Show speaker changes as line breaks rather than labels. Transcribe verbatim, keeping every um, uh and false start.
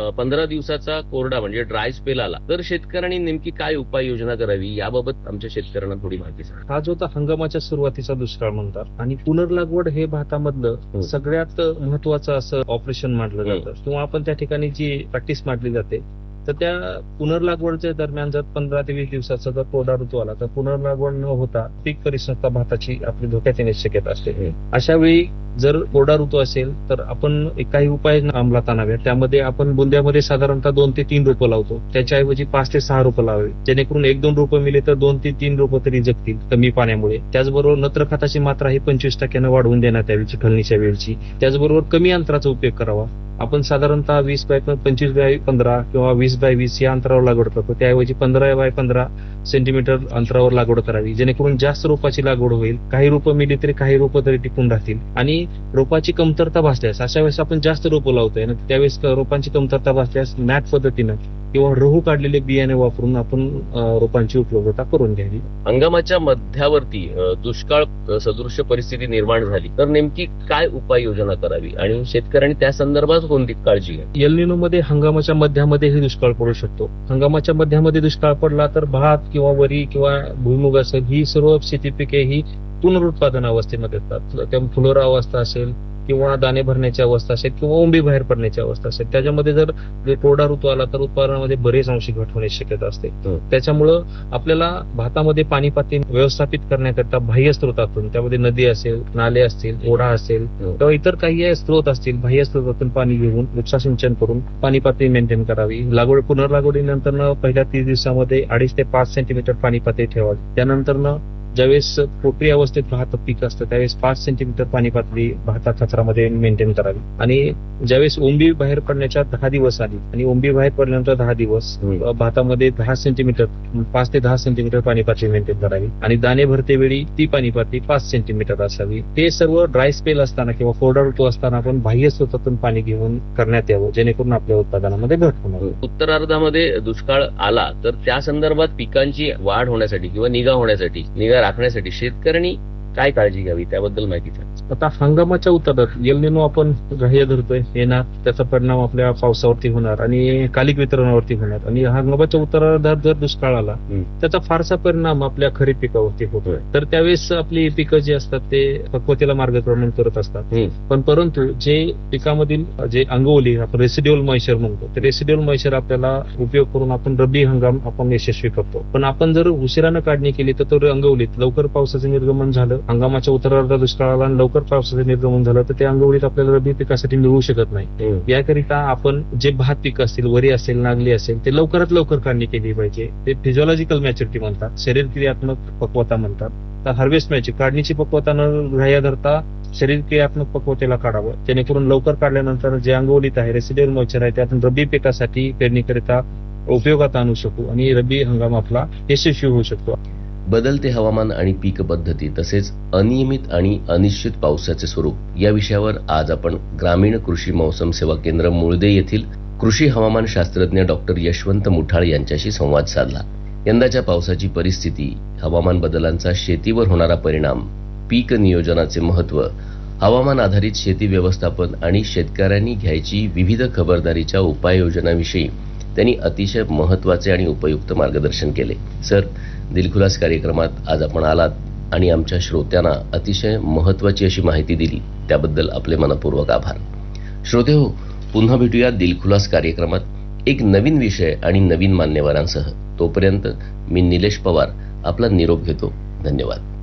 पंधरा दिवसाचा कोरडा म्हणजे ड्राय स्पेल आला तर शेतकऱ्यांनी नेमकी काय उपाययोजना करावी याबाबत आमच्या शेतकऱ्यांना थोडी माहिती सांगा.
हा जो आता हंगामाच्या सुरुवातीचा दुष्काळ म्हणतात आणि पुनर्लागवड हे भातामधलं सगळ्यात महत्वाचं असं ऑपरेशन मानलं जातं किंवा आपण त्या ठिकाणी जी प्रॅक्टिस मांडली जाते. तर त्या पुनर्लागवडच्या दरम्यान जर पंधरा ते वीस दिवसाचा जर कोरडा ऋतू आला तर पुनर्लागवड न होता पीक परिसंस्था भाताची आपली धोक्यात येण्याची शक्यता असते. अशा वेळी जर कोरडा ऋतू असेल तर आपण काही उपाय अंमलात आणावे. त्यामध्ये आपण बुंद्यामध्ये साधारणतः दोन ते तीन रोपं लावतो, त्याच्याऐवजी पाच ते सहा रोपं लावावी, जेणेकरून एक दोन रोपं मिले तर दोन ते तीन रोपं तरी जगतील कमी पाण्यामुळे. त्याचबरोबर नत्र खताची मात्रा ही पंचवीस टक्क्यानं वाढवून देण्यात यावी चिखलणीच्या वेळची. त्याचबरोबर कमी अंतराचा उपयोग करावा. आपण साधारणतः वीस बाय पंचवीस बाय पंधरा किंवा वीस बाय वीस या अंतरावर लागवड करतो, त्याऐवजी पंधरा बाय पंधरा सेंटीमीटर अंतरावर लागवड करावी, जेणेकरून जास्त रोपाची लागवड होईल. काही रोपं मिली तरी काही रोपं तरी टिकून राहतील. आणि रोपाची कमतरता भासल्यास अशा वेळेस आपण जास्त रोपं लावतोय आणि त्यावेळेस रोपांची कमतरता भासल्यास मॅट पद्धतीनं किंवा रहू काढलेले बियाणे वापरून आपण रोपांची उपलब्धता करून घ्यावी.
हंगामाच्या मध्यावरती दुष्काळ सदृश्य परिस्थिती निर्माण झाली तर नेमकी काय उपाययोजना करावी आणि शेतकऱ्यांनी त्या संदर्भात कोणती काळजी घ्यावी.
एल निनो मध्ये हंगामाच्या मध्यामध्ये हे दुष्काळ पडू शकतो. हंगामाच्या मध्यामध्ये दुष्काळ पडला तर भात किंवा वरी किंवा भुईमुग असेल ही सर्व शेती पिके ही पुनरुत्पादन अवस्थेमध्ये येतात. त्या फुलोरा अवस्था असेल किंवा दाणे भरण्याची अवस्था असेल किंवा ओंबी बाहेर पडण्याची अवस्था असेल, त्याच्यामध्ये जर कोरडा ऋतू आला तर उत्पादनामध्ये बरेच अंशी घट होण्याची शक्यता असते. त्याच्यामुळं आपल्याला भातामध्ये पाणी पातळी व्यवस्थापित करण्याकरता बाह्य स्रोतातून, त्यामध्ये नदी असेल, नाले असतील, ओढा असेल किंवा इतर काही स्रोत असतील, बाह्य स्रोतातून पाणी घेऊन उपसा सिंचन करून पाणी पातळी मेंटेन करावी. लागवड पुनर्लागवडीनंतर पहिल्या तीस दिवसामध्ये अडीच ते पाच सेंटीमीटर पाणी पातळी ठेवावी. त्यानंतर ज्यावेळेस पोटरी अवस्थेत भात पीक असतं त्यावेळेस पाच सेंटीमीटर पाणी पातळी भाता कचरामध्ये मेंटेन करावी. आणि ज्यावेळेस ओंबी बाहेर पडण्याच्या दहा दिवस आली आणि ओंबी बाहेर पडल्यानंतर दहा दिवस भातामध्ये दहा सेंटीमीटर पाच ते दहा सेंटीमीटर पाणी पातळी मेंटेन करावी. आणि दाणे भरते वेळी ती पाणी पातळी पाच सेंटीमीटर असावी. ते सर्व ड्राय स्पेल असताना किंवा कोरडा ऋतू असताना आपण बाह्य स्रोतातून पाणी घेऊन करण्यात यावं, जेणेकरून आपल्या उत्पादनामध्ये घट होणार.
उत्तरार्धामध्ये दुष्काळ आला तर त्या संदर्भात पिकांची वाढ होण्यासाठी किंवा निगा होण्यासाठी निगा राखण्यासाठी शेतकऱ्यांनी काय काळजी घ्यावी त्याबद्दल माहिती सांगा.
आता हंगामाच्या उत्तरात एल निनो आपण ग्राह्य धरतोय येणार, त्याचा परिणाम आपल्या पावसावरती होणार आणि कालिक वितरणावरती होणार. आणि हंगामाच्या उत्तरार्धात जर दुष्काळ आला त्याचा फारसा परिणाम आपल्या खरीप पिकावरती होतोय. तर त्यावेळेस आपली पिकं जी असतात ते पक्वतेला मार्गक्रमण करत असतात. पण परंतु जे पिकामधील जे अंगवली आपण रेसिड्युअल मॉइश्चर म्हणतो, ते रेसिड्युअल मॉइश्चर आपल्याला उपयोग करून आपण रब्बी हंगाम आपण यशस्वी करतो. पण आपण जर उशिरानं काढणी केली तर तो अंगवलीत लवकर पावसाचं निर्गमन झालं, हंगामाच्या उत्तरार्धात दुष्काळ आला आणि लवकर पावसाचं निर्गमन झालं तर त्या अंगवलीत आपल्याला रब्बी पिकासाठी मिळू शकत नाही. याकरिता आपण जे भात पीक असतील, वरी असेल, नागली असेल, ते लवकरात लवकर काढणी केली पाहिजे. ते फिजिओलॉजिकल मॅच्युरिटी म्हणतात, शरीर क्रियात्मक पक्वता म्हणतात. तर हार्वेस्ट मॅच काढणीची पक्वता न ग्राह्य धरता शरीर क्रियात्मक पक्वतेला काढावं, जेणेकरून लवकर काढल्यानंतर जे अंगवलीत आहे रेसिड्युअल मॉइश्चर आहे ते आपण रब्बी पिकासाठी पेरणीकरिता उपयोगात आणू शकू आणि रब्बी हंगाम आपला यशस्वी होऊ शकतो.
बदलते हवामान आणि पीक पद्धती तसेच अनियमित आणि अनिश्चित पावसाचे स्वरूप या विषयावर आज आपण ग्रामीण कृषी मौसम सेवा केंद्र मुळदे येथील कृषी हवामान शास्त्रज्ञ डॉक्टर यशवंत मुठाळ यांच्याशी संवाद साधला. यंदाच्या पावसाची परिस्थिती, हवामान बदलांचा शेतीवर होणारा परिणाम, पीक नियोजनाचे महत्त्व, हवामान आधारित शेती व्यवस्थापन आणि शेतकऱ्यांनी घ्यायची विविध खबरदारीच्या उपाययोजनांविषयी त्यांनी अतिशय महत्त्वाचे आणि उपयुक्त मार्गदर्शन केले. सर, दिलखुलास कार्यक्रमात आज आपण आलात आणि आमच्या श्रोत्यांना अतिशय महत्त्वाची अशी माहिती दिली त्याबद्दल आपले मनपूर्वक आभार. श्रोतेहो, पुन्हा भेटूया दिलखुलास कार्यक्रमात एक नवीन विषय आणि नवीन मान्यवरांसह. तोपर्यंत मी निलेश पवार आपला निरोप घेतो. धन्यवाद.